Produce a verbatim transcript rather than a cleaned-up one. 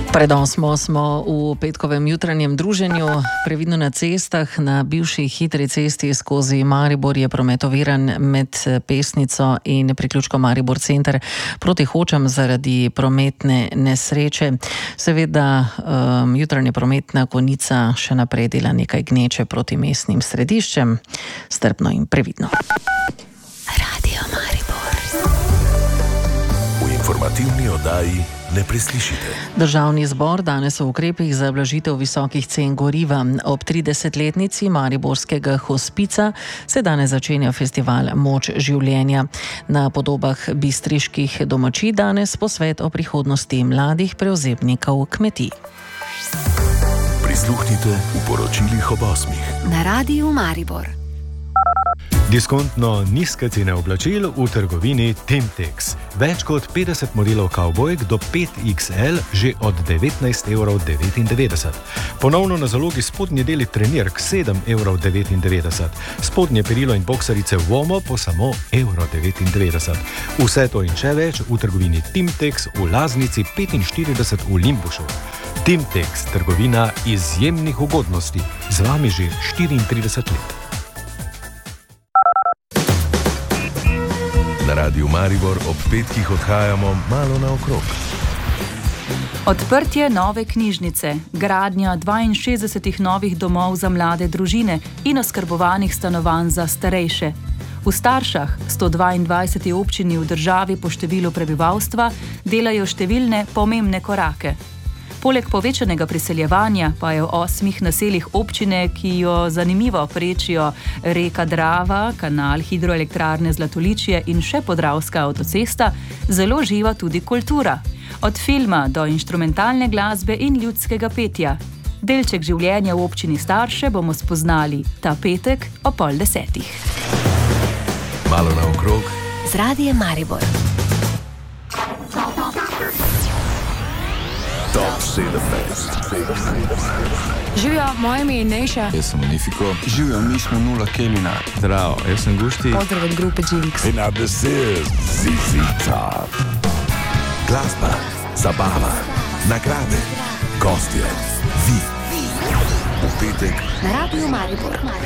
Pred osmo smo v petkovem jutranjem druženju. Previdno na cestah. Na bivši hitri cesti skozi Maribor je promet oviran med Pesnico in priključkom Maribor center proti Hočam zaradi prometne nesreče. Seveda um, jutranja prometna konica še naprej dela nekaj gneče proti mestnim središčem. Strpno in previdno. Radio Maribor. V informativni oddaji ne preslišite. Državni zbor danes o ukrepih za blažitev visokih cen goriva. Ob tridesetletnici mariborskega hospica se danes začenja festival Moč življenja. Na podobah bistriških domačij danes posvet o prihodnosti mladih prevzemnikov kmetij. Prisluhnite v poročilih ob osmih. Na Radiu Maribor. Diskontno nizke cene oblačil v trgovini Timtex. Več kot petdeset modelov kavbojk do pet iks el že od devetnajst evrov devetindevetdeset. Ponovno na zalogi spodnji deli trenirk sedem evrov devetindevetdeset. Spodnje perilo in boksarice Vomo po samo evro devetindevetdeset. Vse to in še več v trgovini Timtex v Laznici petinštirideset v Limbušu. Timtex, trgovina izjemnih ugodnosti. Z vami že štiriintrideset let. Na Radiu Maribor ob petkih odhajamo malo naokrog. Odprtje nove knjižnice, gradnja dvainšestdesetih novih domov za mlade družine in oskrbovanih stanovanj za starejše. V Staršah, sto dvaindvajseti občini v državi po številu prebivalstva, delajo številne pomembne korake. Poleg povečanega priseljevanja pa je v osmih naseljih občine, ki jo zanimivo prečijo reka Drava, kanal hidroelektrarne Zlatoličje in še Podravska avtocesta, zelo živa tudi kultura. Od filma do inštrumentalne glasbe in ljudskega petja. Delček življenja v občini Starše bomo spoznali ta petek o pol desetih. Malo naokrog Z Radiem Maribor. Top sedem. Živijo, moje ime je Nejša. Jaz sem Unifiko. Živijo, mi smo Nula Kelina. Zdravo, jaz sem Gušti. Pozdrav od grupe Jinx. In now this is Z Z Top. Glasba, zabava, nagrade, gostje, vi. V petek Na Radiu Maribor.